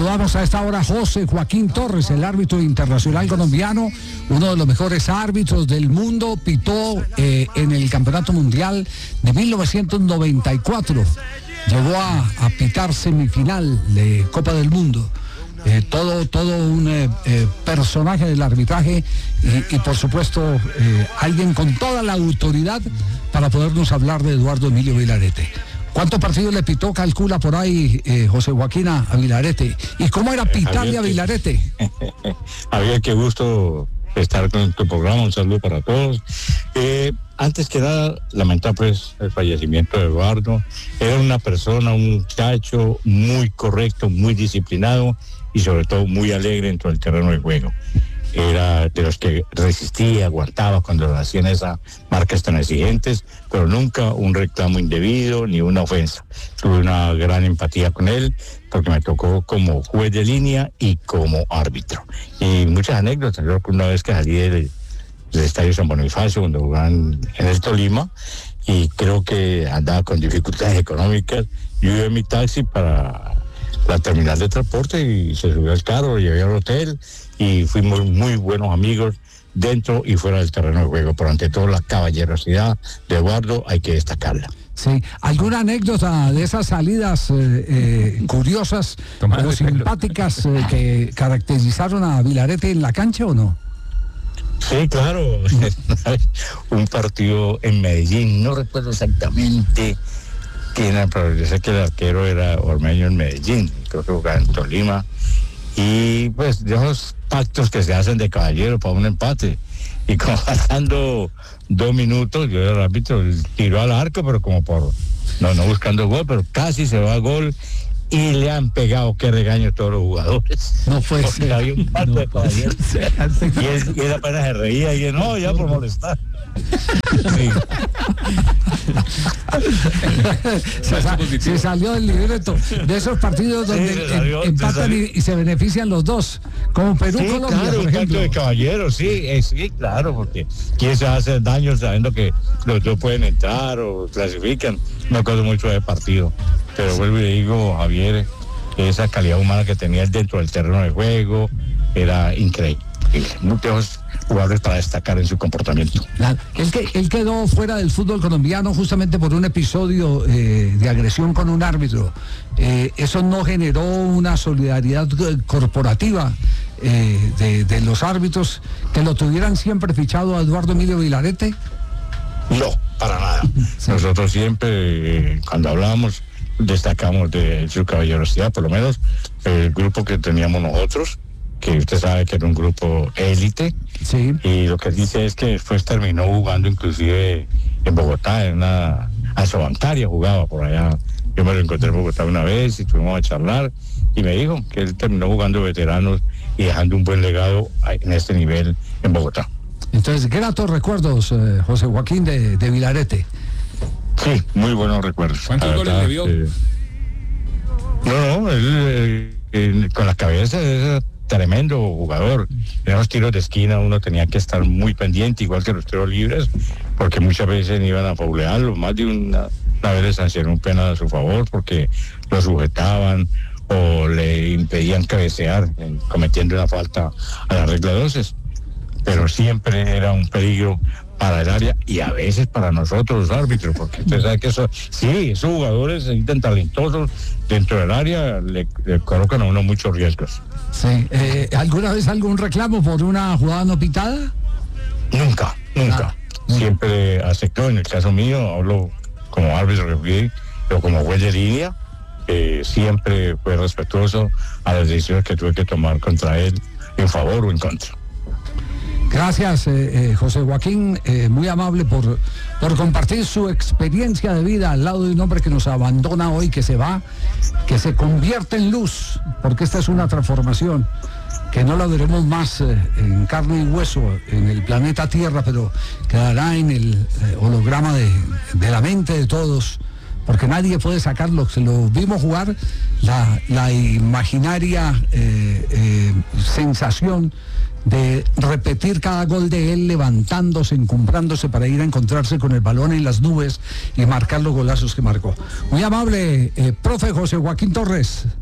Saludamos a esta hora a José Joaquín Torres, el árbitro internacional colombiano, uno de los mejores árbitros del mundo, pitó en el Campeonato Mundial de 1994. Llegó a pitar semifinal de Copa del Mundo. Todo un personaje del arbitraje y por supuesto alguien con toda la autoridad para podernos hablar de Eduardo Emilio Vilarete. ¿Cuántos partidos le pitó, calcula por ahí, José Joaquín, a Vilarete? ¿Y cómo era pitarle a Vilarete? Javier, qué gusto estar con tu programa, un saludo para todos. Antes que nada, lamentar pues el fallecimiento de Eduardo. Era una persona, un muchacho muy correcto, muy disciplinado y sobre todo muy alegre dentro del terreno de juego. Era de los que resistía, aguantaba cuando hacían esas marcas tan exigentes, pero nunca un reclamo indebido ni una ofensa. Tuve una gran empatía con él porque me tocó como juez de línea y como árbitro. Y muchas anécdotas. Yo una vez que salí del Estadio San Bonifacio cuando jugaban en el Tolima y creo que andaba con dificultades económicas, yo iba en mi taxi para la terminal de transporte y se subió al carro, lo llevé al hotel y fuimos muy buenos amigos dentro y fuera del terreno de juego, pero ante todo la caballerosidad de Eduardo hay que destacarla. Sí, ¿alguna anécdota de esas salidas curiosas o simpáticas que caracterizaron a Vilarete en la cancha o no? Sí, claro. Un partido en Medellín, no recuerdo exactamente quién era, pero yo sé que el arquero era ormeño en Medellín, creo que jugaba en Tolima. Y pues de esos pactos que se hacen de caballero para un empate. Y como pasando 2 minutos, yo era el árbitro, tiró al arco, pero como por, no buscando gol, pero casi se va a gol. Y le han pegado, qué regaño, todos los jugadores. No fue porque había un pacto de caballeros. Y él apenas se reía y él, no, ya por molestar. Sí. Se salió del libreto de esos partidos donde empatan y se benefician los dos, como Perú, sí, Colombia, claro, por un ejemplo. pacto de caballeros, sí, claro, porque quién se hace daño sabiendo que los dos pueden entrar o clasifican. Me acuerdo mucho de partido, pero vuelvo y le digo, Javier, esa calidad humana que tenía dentro del terreno de juego era increíble. Muchos jugadores para destacar en su comportamiento. Claro. Él quedó fuera del fútbol colombiano justamente por un episodio de agresión con un árbitro. Eso no generó una solidaridad corporativa de los árbitros que lo tuvieran siempre fichado a Eduardo Emilio Vilarete. No, para nada. Sí. Nosotros siempre, cuando hablamos, destacamos de su caballerosidad, por lo menos el grupo que teníamos nosotros, que usted sabe que era un grupo élite, sí. Y lo que dice es que después terminó jugando inclusive en Bogotá, en una asobancaria jugaba por allá. Yo me lo encontré en Bogotá una vez y estuvimos a charlar y me dijo que él terminó jugando veteranos y dejando un buen legado en este nivel en Bogotá. Entonces, gratos recuerdos, José Joaquín, de Vilarete. Sí, muy buenos recuerdos. ¿Cuántos goles le vio? Él con la cabeza es tremendo jugador. En los tiros de esquina uno tenía que estar muy pendiente, igual que los tiros libres, porque muchas veces iban a faulearlo. Más de una vez le sancionaron un penal a su favor porque lo sujetaban o le impedían cabecear, cometiendo una falta a la regla 12. Pero siempre era un peligro para el área y a veces para nosotros los árbitros, porque usted sabe que esos jugadores se sienten talentosos dentro del área, le colocan a uno muchos riesgos. Sí. ¿Alguna vez algún reclamo por una jugada no pitada? Nunca. Siempre aceptó. En el caso mío, hablo como árbitro pero como juez de línea, siempre fue respetuoso a las decisiones que tuve que tomar contra él, en favor o en contra. Gracias, José Joaquín, muy amable por compartir su experiencia de vida al lado de un hombre que nos abandona hoy, que se va, que se convierte en luz, porque esta es una transformación que no la veremos más en carne y hueso en el planeta Tierra, pero quedará en el holograma de la mente de todos, porque nadie puede sacarlo. Se lo vimos jugar, la imaginaria sensación de repetir cada gol de él levantándose, encumbrándose para ir a encontrarse con el balón en las nubes y marcar los golazos que marcó. Muy amable, profe José Joaquín Torres.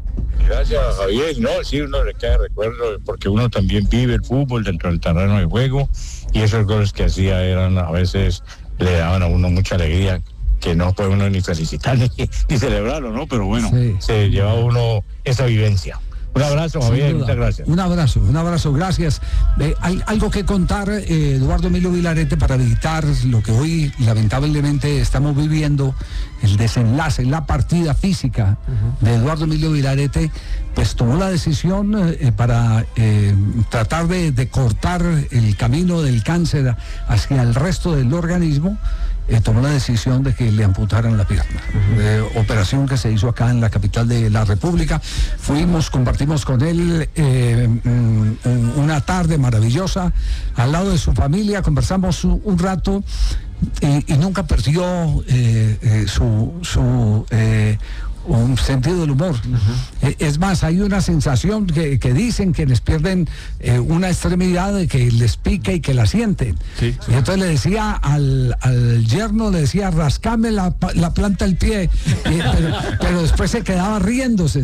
Gracias, Javier. No, sí, uno le queda recuerdo porque uno también vive el fútbol dentro del terreno de juego y esos goles que hacía eran a veces le daban a uno mucha alegría que no puede uno ni felicitar ni celebrarlo, ¿no? Pero bueno, sí, se lleva uno esa vivencia. Un abrazo, Javier, muchas gracias. Un abrazo, gracias. Algo que contar, Eduardo Emilio Vilarete, para evitar lo que hoy lamentablemente estamos viviendo, el desenlace, la partida física de Eduardo Emilio Vilarete, pues tomó la decisión para tratar de cortar el camino del cáncer hacia el resto del organismo. Tomó la decisión de que le amputaran la pierna. Operación que se hizo acá en la capital de la República. Compartimos con él una tarde maravillosa al lado de su familia, conversamos un rato y nunca perdió un sentido del humor. Es más, hay una sensación que dicen que les pierden una extremidad, de que les pica y que la sienten. Sí. Y entonces le decía al yerno, le decía, rascame la planta del pie, pero después se quedaba riéndose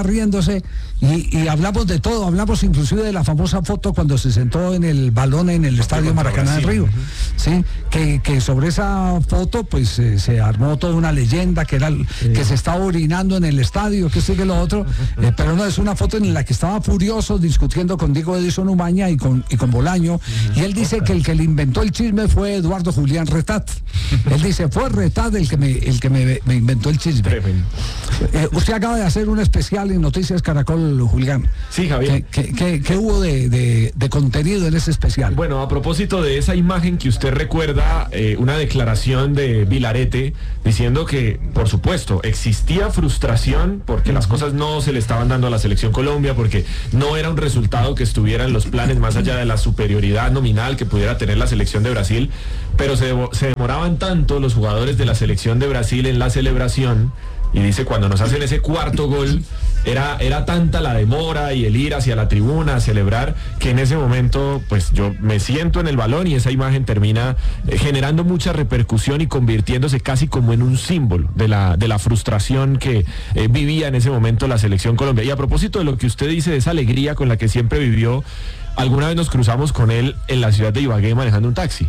y hablamos de todo, hablamos inclusive de la famosa foto cuando se sentó en el balón en el Estadio Maracaná del Río. ¿Sí? Que sobre esa foto pues se armó toda una leyenda que era que se estaba orinando en el estadio, que sigue lo otro, pero no, es una foto en la que estaba furioso discutiendo con Diego Edison Umaña y con Bolaño, y él dice que el que le inventó el chisme fue Eduardo Julián Retat. Él dice, fue Retat el que me inventó el chisme. Usted acaba de hacer un especial en Noticias Caracol, Julián. Sí, Javier. ¿Qué hubo de contenido en ese especial? Bueno, a propósito de esa imagen que usted recuerda, una declaración de Vilarete diciendo que, por supuesto, existía frustración porque las cosas no se le estaban dando a la Selección Colombia, porque no era un resultado que estuviera en los planes más allá de la superioridad nominal que pudiera tener la Selección de Brasil, pero se demoraban tanto los jugadores de la Selección de Brasil en la celebración. Y dice, cuando nos hacen ese cuarto gol, era tanta la demora y el ir hacia la tribuna a celebrar, que en ese momento, pues yo me siento en el balón y esa imagen termina generando mucha repercusión y convirtiéndose casi como en un símbolo de la frustración que vivía en ese momento la Selección Colombia. Y a propósito de lo que usted dice, de esa alegría con la que siempre vivió, alguna vez nos cruzamos con él en la ciudad de Ibagué manejando un taxi.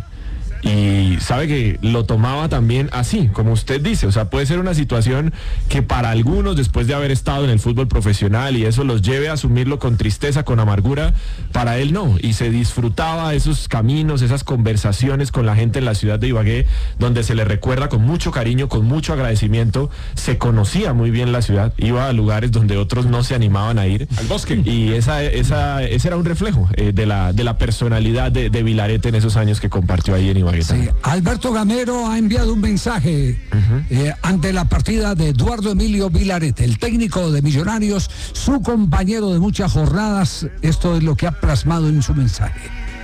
Y sabe que lo tomaba también así, como usted dice, o sea, puede ser una situación que para algunos, después de haber estado en el fútbol profesional y eso los lleve a asumirlo con tristeza, con amargura, para él no, y se disfrutaba esos caminos, esas conversaciones con la gente en la ciudad de Ibagué, donde se le recuerda con mucho cariño, con mucho agradecimiento, se conocía muy bien la ciudad, iba a lugares donde otros no se animaban a ir. Al bosque. Y ese era un reflejo de la personalidad de Vilarete en esos años que compartió ahí en Ibagué. Sí. Alberto Gamero ha enviado un mensaje ante la partida de Eduardo Emilio Vilarete, el técnico de Millonarios, su compañero de muchas jornadas. Esto es lo que ha plasmado en su mensaje.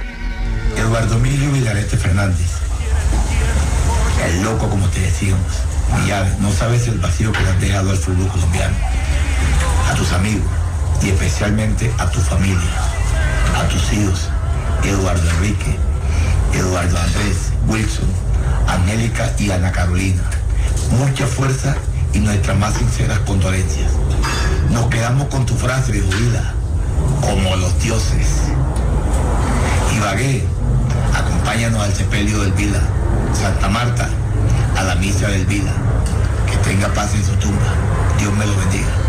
Eduardo Emilio Vilarete Fernández, el loco, como te decíamos, Millares, no sabes el vacío que le has dejado al fútbol colombiano, a tus amigos y especialmente a tu familia, a tus hijos, Eduardo Enrique, Eduardo Andrés, Wilson, Angélica y Ana Carolina. Mucha fuerza y nuestras más sinceras condolencias. Nos quedamos con tu frase de vida, como los dioses. Ibagué, acompáñanos al sepelio del Vila. Santa Marta, a la misa del Vila. Que tenga paz en su tumba. Dios me lo bendiga.